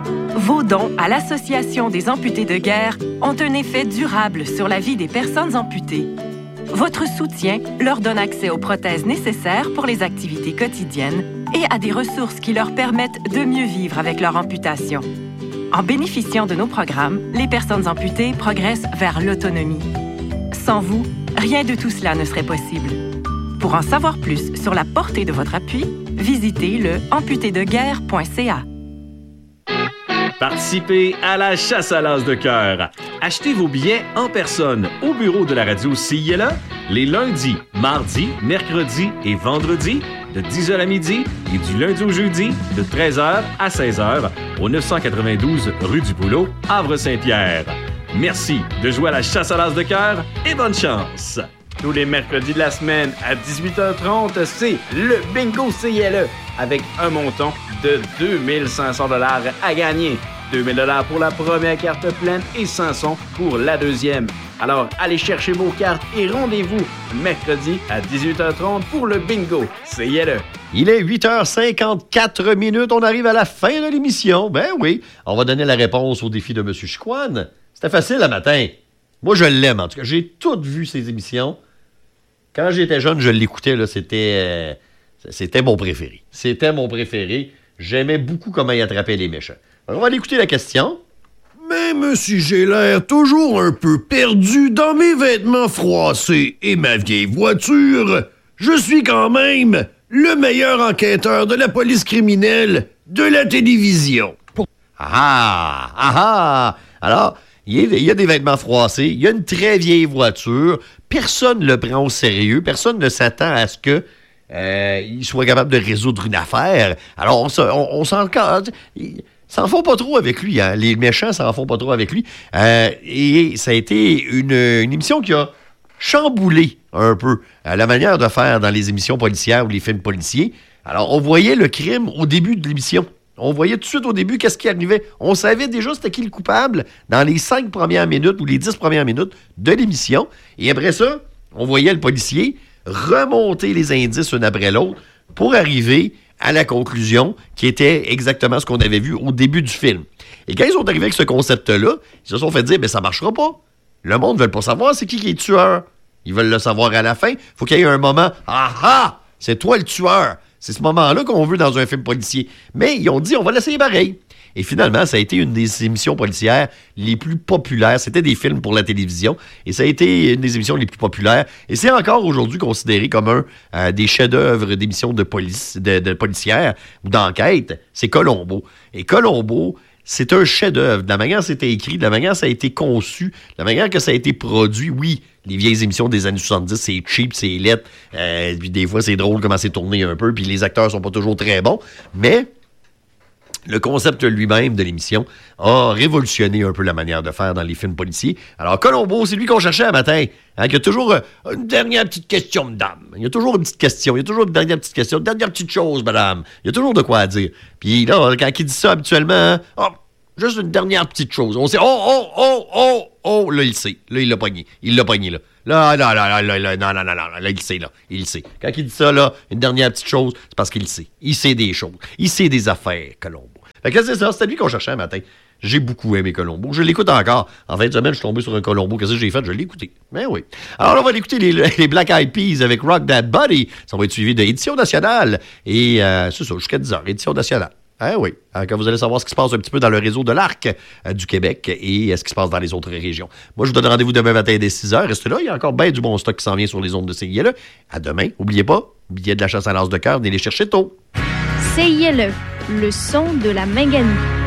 Vos dons à l'Association des amputés de guerre ont un effet durable sur la vie des personnes amputées. Votre soutien leur donne accès aux prothèses nécessaires pour les activités quotidiennes et à des ressources qui leur permettent de mieux vivre avec leur amputation. En bénéficiant de nos programmes, les personnes amputées progressent vers l'autonomie. Sans vous, rien de tout cela ne serait possible. Pour en savoir plus sur la portée de votre appui, visitez le amputédeguerre.ca. Participez à la chasse à l'as de cœur. Achetez vos billets en personne au bureau de la radio CILE les lundis, mardis, mercredis et vendredis de 10h à midi et du lundi au jeudi de 13h à 16h au 992 rue du Boulot, Havre-Saint-Pierre. Merci de jouer à la chasse à l'as de cœur et bonne chance! Tous les mercredis de la semaine à 18h30, c'est le Bingo CILE avec un montant de 2500 $ à gagner. 2000 $ pour la première carte pleine et 500 pour la deuxième. Alors, allez chercher vos cartes et rendez-vous mercredi à 18h30 pour le Bingo CILE. Il est 8h54. On arrive à la fin de l'émission. Ben oui, on va donner la réponse au défi de M. Chicoine. C'était facile le matin. Moi, je l'aime, en tout cas. J'ai toutes vu ses émissions. Quand j'étais jeune, je l'écoutais. Là, c'était mon préféré. C'était mon préféré. J'aimais beaucoup comment il attrapait les méchants. Alors, on va aller écouter la question. Même si j'ai l'air toujours un peu perdu dans mes vêtements froissés et ma vieille voiture, je suis quand même le meilleur enquêteur de la police criminelle de la télévision. Alors, il y a des vêtements froissés, il y a une très vieille voiture, personne ne le prend au sérieux, personne ne s'attend à ce que il soit capable de résoudre une affaire. Alors, on s'en font pas trop avec lui, hein? Les méchants s'en font pas trop avec lui. Et ça a été une émission qui a chamboulé un peu la manière de faire dans les émissions policières ou les films policiers. Alors, on voyait le crime au début de l'émission. On voyait tout de suite au début qu'est-ce qui arrivait. On savait déjà c'était qui le coupable dans les 5 premières minutes ou les 10 premières minutes de l'émission. Et après ça, on voyait le policier remonter les indices un après l'autre pour arriver à la conclusion qui était exactement ce qu'on avait vu au début du film. Et quand ils sont arrivés avec ce concept-là, ils se sont fait dire, ça marchera pas. Le monde ne veut pas savoir c'est qui est tueur. Ils veulent le savoir à la fin. Il faut qu'il y ait un moment, c'est toi le tueur. C'est ce moment-là qu'on veut dans un film policier. Mais ils ont dit, on va l'essayer pareil. Et finalement, ça a été une des émissions policières les plus populaires. C'était des films pour la télévision. Et ça a été une des émissions les plus populaires. Et c'est encore aujourd'hui considéré comme un des chefs-d'œuvre d'émissions de policières ou d'enquête. C'est Columbo. Et Columbo, c'est un chef-d'œuvre. De la manière que c'était écrit, de la manière que ça a été conçu, de la manière que ça a été produit, oui, les vieilles émissions des années 70, c'est cheap, c'est lettre, puis des fois, c'est drôle comment c'est tourné un peu, puis les acteurs sont pas toujours très bons, mais le concept lui-même de l'émission a révolutionné un peu la manière de faire dans les films policiers. Alors, Columbo, c'est lui qu'on cherchait un matin. Hein, il y a toujours une dernière petite question, madame. Il y a toujours une petite question. Il y a toujours une dernière petite question. Une dernière petite chose, madame. Il y a toujours de quoi à dire. Puis là, quand il dit ça habituellement, juste une dernière petite chose. On sait, là, il sait. Là, il l'a pogné. Il l'a pogné, là. Là, il le sait, là. Il le sait. Quand il dit ça, là, une dernière petite chose, c'est parce qu'il le sait. Il sait des choses. Il sait des affaires, Columbo. Fait que c'est ça, c'était lui qu'on cherchait un matin. J'ai beaucoup aimé Columbo. Je l'écoute encore. En fin de semaine, je suis tombé sur un Columbo. Qu'est-ce que j'ai fait? Je l'ai écouté. Ben oui. Alors là, on va écouter les Black Eyed Peas avec Rock That Body. Ça va être suivi de Édition Nationale. Et c'est ça, jusqu'à 10h, Édition Nationale. Ah oui, quand vous allez savoir ce qui se passe un petit peu dans le réseau de l'Arc du Québec et ce qui se passe dans les autres régions. Moi, je vous donne rendez-vous demain matin dès 6h. Restez là, il y a encore bien du bon stock qui s'en vient sur les ondes de CILE. À demain. N'oubliez pas, billet de la chasse à l'as de cœur, venez les chercher tôt. CILE, le son de la Manganie.